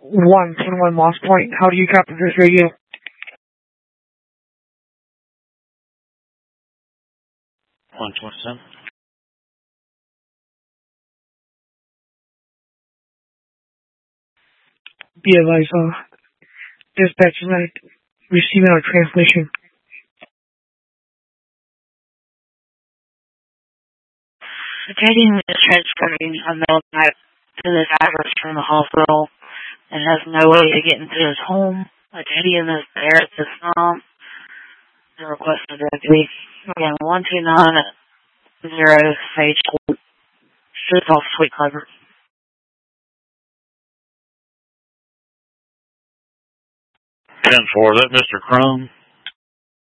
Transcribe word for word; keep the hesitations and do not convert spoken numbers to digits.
one twenty-one Moss Point. How do you copy this radio? one twenty-seven. Be advised, uh, dispatch tonight, receiving our transmission. Attending is transporting a male type to this address from the hospital and has no way to get into his home. Attending is there at this time. The request is directly again one two nine zero Sage Court, straight off Sweet Clover. ten four, is that Mister Crum?